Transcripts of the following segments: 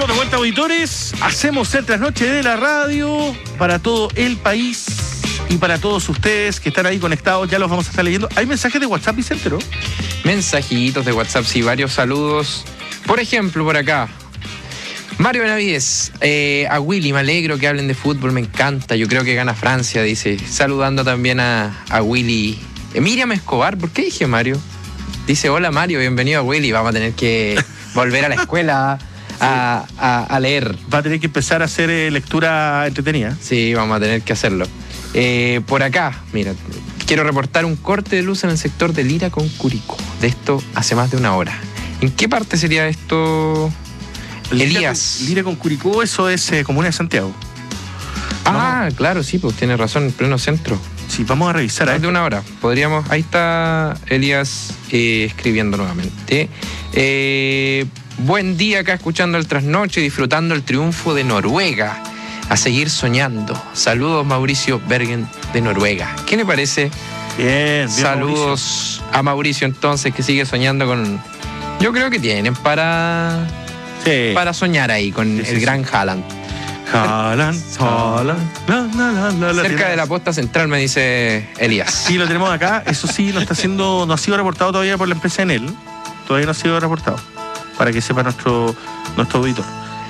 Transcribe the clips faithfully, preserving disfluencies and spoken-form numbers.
Estamos de vuelta, auditores. Hacemos el trasnoche de la radio para todo el país y para todos ustedes que están ahí conectados. Ya los vamos a estar leyendo. Hay mensajes de WhatsApp, Vicente, ¿no? Mensajitos de WhatsApp, sí, varios saludos. Por ejemplo, por acá, Mario Benavides, eh, a Willy, me alegro que hablen de fútbol, me encanta. Yo creo que gana Francia, dice. Saludando también a, a Willy. Eh, Miriam Escobar, ¿por qué dije Mario? Dice, hola Mario, bienvenido a Willy. Vamos a tener que volver a la escuela a, a, a leer. Va a tener que empezar a hacer eh, lectura entretenida. Sí, vamos a tener que hacerlo. Eh, por acá, mira, quiero reportar un corte de luz en el sector de Lira con Curicó. De esto hace más de una hora. ¿En qué parte sería esto, Elías? Lira con, Lira con Curicó, eso es eh, Comuna de Santiago. Ah, vamos. Claro, sí, pues tiene razón, en pleno centro. Sí, vamos a revisar. Más de una hora. Podríamos. Ahí está Elías eh, escribiendo nuevamente. Eh, buen día acá escuchando el trasnoche, disfrutando el triunfo de Noruega. A seguir soñando. Saludos, Mauricio Bergen de Noruega. ¿Qué le parece? Bien, bien. Saludos Mauricio. A Mauricio entonces, que sigue soñando con. Yo creo que tienen para. Sí. Para soñar ahí con sí, el sí, gran sí. Haaland. Haaland, Haaland. La, la, la, la, la, Cerca de la posta central, me dice Elías. Sí, lo tenemos acá. Eso sí, no está siendo, no ha sido reportado todavía por la empresa Enel. Todavía no ha sido reportado. Para que sepa nuestro, nuestro auditor.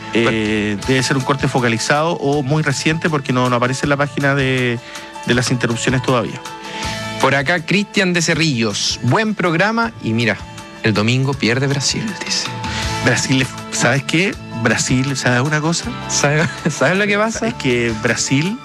Eh, debe ser un corte focalizado o muy reciente porque no, no aparece en la página de, de las interrupciones todavía. Por acá, Cristian de Cerrillos. Buen programa y mira, el domingo pierde Brasil, dice. Brasil, ¿sabes qué? Brasil, ¿sabes una cosa? ¿Sabes sabe lo que pasa? Es que Brasil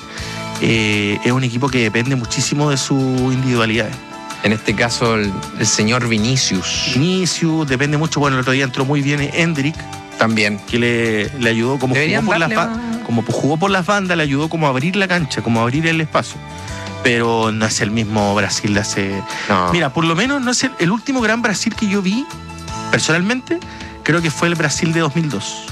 eh, es un equipo que depende muchísimo de su individualidad. En este caso, el, el señor Vinicius. Vinicius, depende mucho. Bueno, el otro día entró muy bien Endrick. También. Que le, le ayudó, como jugó, por las ba- como jugó por las bandas, le ayudó como a abrir la cancha, como a abrir el espacio. Pero no es el mismo Brasil de hace... No. Mira, por lo menos no es el, el último gran Brasil que yo vi, personalmente, creo que fue el Brasil de dos mil dos.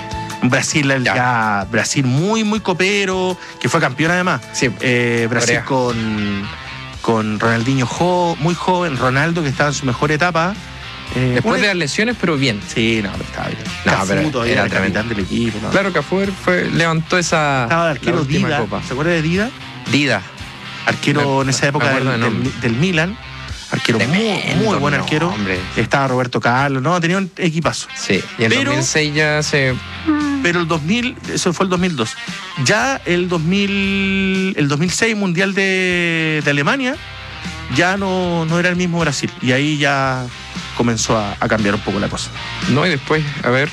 Un Brasil, ya. Ya, Brasil muy, muy copero, que fue campeón además. Sí. Eh, Brasil con, con Ronaldinho jo, muy joven, Ronaldo que estaba en su mejor etapa. Eh, Después una... de las lesiones, pero bien. Sí, no, pero estaba bien. No, Cafú pero todavía era el capitán del equipo. ¿No? Claro, Cafú fue, levantó esa. Estaba de arquero Dida. Copa. ¿Se acuerda de Dida? Dida. Arquero me, en esa época del, de del, del Milan. Arquero Tremendo, muy, muy buen no, arquero. Hombre. Estaba Roberto Carlos, no, tenía un equipazo. Sí, y en pero, dos mil seis ya se. Pero el dos mil, eso fue el dos mil dos. Ya el dos mil, el dos mil seis Mundial de, de Alemania, ya no, no era el mismo Brasil. Y ahí ya comenzó a, a cambiar un poco la cosa. No, y después, a ver,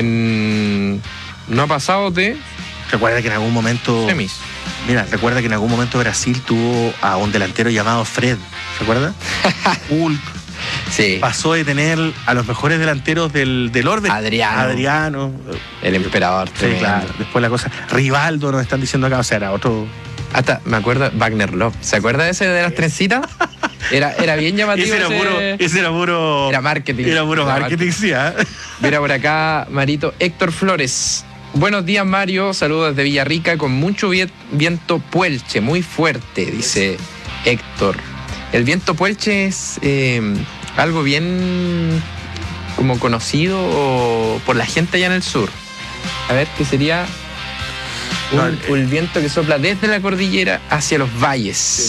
en... no ha pasado de... Recuerda que en algún momento... Semis. Mira, recuerda que en algún momento Brasil tuvo a un delantero llamado Fred. ¿Se acuerda? Hulk. Sí. Pasó de tener a los mejores delanteros del, del orden. Adriano. Adriano. El emperador. Sí, claro. Después la cosa... Rivaldo nos están diciendo acá, o sea, era otro... Hasta, me acuerdo, Wagner Love. ¿Se acuerda de ese de las trencitas? Era, era bien llamativo. Ese era ese... puro... Ese era puro... Era marketing. Era puro era marketing, marketing, sí. ¿eh? Mira por acá, Marito. Héctor Flores. Buenos días, Mario. Saludos desde Villarrica con mucho viento puelche, muy fuerte, dice Héctor. El viento puelche es eh, algo bien como conocido por la gente allá en el sur. A ver, ¿qué sería? Un, un viento que sopla desde la cordillera hacia los valles.